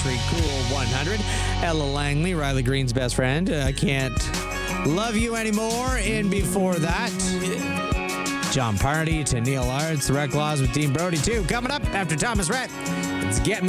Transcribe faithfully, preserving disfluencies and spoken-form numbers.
Country Cool one hundred. Ella Langley, Riley Green's best friend. I uh, Can't Love You Anymore. And before that, John Party to Neil Arts, The Rec Laws with Dean Brody, too. Coming up after Thomas Rhett, it's Get Me